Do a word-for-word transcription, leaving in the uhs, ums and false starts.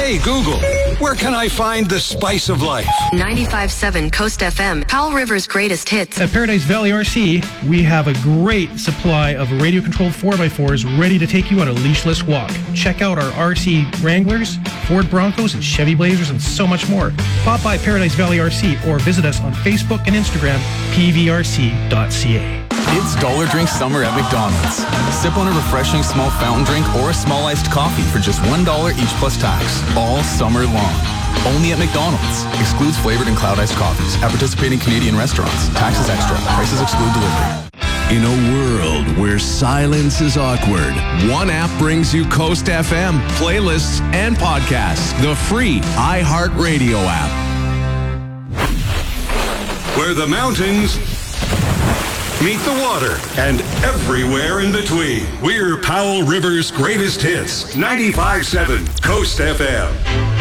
Hey, Google, where can I find the spice of life? ninety-five point seven Coast F M, Powell River's greatest hits. At Paradise Valley R C, we have a great supply of radio-controlled four by fours ready to take you on a leashless walk. Check out our R C Wranglers, Ford Broncos, and Chevy Blazers, and so much more. Pop by Paradise Valley R C or visit us on Facebook and Instagram, p v r c dot c a. It's Dollar Drink Summer at McDonald's. Sip on a refreshing small fountain drink or a small iced coffee for just one dollar each plus tax, all summer long. Only at McDonald's. Excludes flavored and cloud iced coffees at participating Canadian restaurants. Taxes extra. Prices exclude delivery. In a world where silence is awkward, one app brings you Coast F M, playlists, and podcasts. The free iHeartRadio app. Where the mountains meet the water and everywhere in between. We're Powell River's greatest hits. ninety-five point seven Coast F M.